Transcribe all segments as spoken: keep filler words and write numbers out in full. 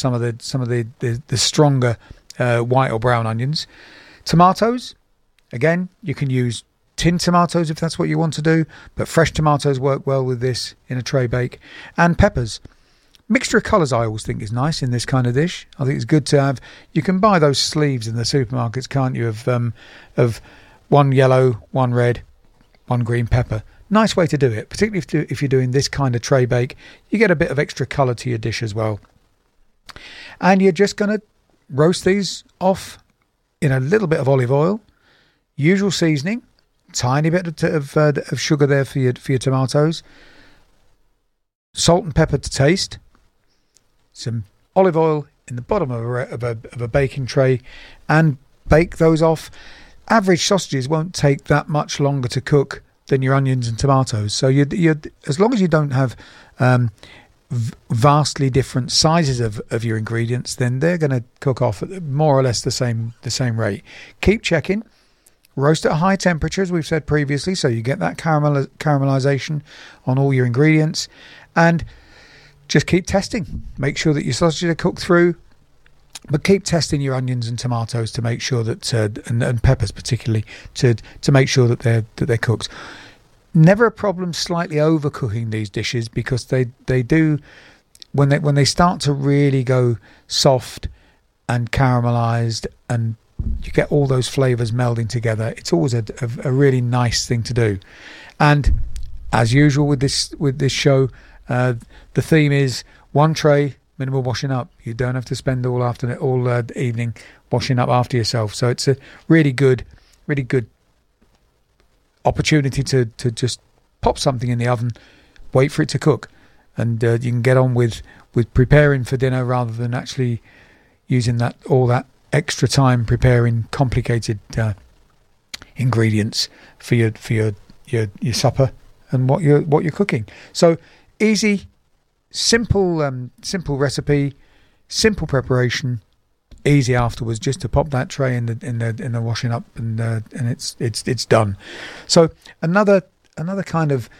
some of the some of the the, the stronger uh, white or brown onions. Tomatoes, again, you can use tinned tomatoes if that's what you want to do, but fresh tomatoes work well with this in a tray bake. And peppers. Mixture of colours I always think is nice in this kind of dish. I think it's good to have. You can buy those sleeves in the supermarkets, can't you, of um, of one yellow, one red, one green pepper. Nice way to do it, particularly if, do, if you're doing this kind of tray bake. You get a bit of extra colour to your dish as well. And you're just going to roast these off in a little bit of olive oil, usual seasoning, tiny bit of, of, uh, of sugar there for your, for your tomatoes, salt and pepper to taste, some olive oil in the bottom of a, of a, of a baking tray, and bake those off. Average sausages won't take that much longer to cook than your onions and tomatoes. So you you as long as you don't have um, v- vastly different sizes of, of your ingredients, then they're going to cook off at more or less the same the same rate. Keep checking. Roast at a high temperature, as we've said previously, so you get that caramel caramelization on all your ingredients, and just keep testing. Make sure that your sausages are cooked through, but keep testing your onions and tomatoes to make sure that, uh, and, and peppers particularly, to to make sure that they're that they're cooked. Never a problem slightly overcooking these dishes, because they they do when they when they start to really go soft and caramelized, and you get all those flavors melding together. It's always a, a, a really nice thing to do. And as usual with this with this show, uh, the theme is one tray, minimal washing up. You don't have to spend all afternoon, all uh, evening washing up after yourself. So it's a really good, really good opportunity to to just pop something in the oven, wait for it to cook, and uh, you can get on with with preparing for dinner rather than actually using that all that extra time preparing complicated uh, ingredients for your for your, your your supper and what you're what you're cooking. So easy, simple um, simple recipe, simple preparation, easy afterwards. Just to pop that tray in the in the in the washing up, and uh, and it's it's it's done. So another another kind of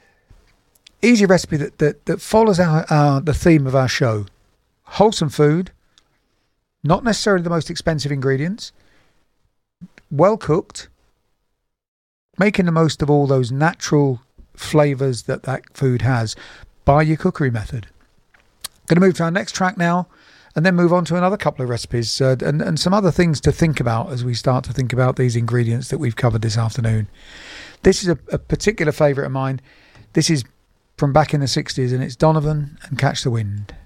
easy recipe that that, that follows our, our the theme of our show: wholesome food. Not necessarily the most expensive ingredients, well cooked, making the most of all those natural flavours that that food has by your cookery method. Going to move to our next track now, and then move on to another couple of recipes uh, and, and some other things to think about as we start to think about these ingredients that we've covered this afternoon. This is a, a particular favourite of mine. This is from back in the sixties, and it's Donovan and Catch the Wind.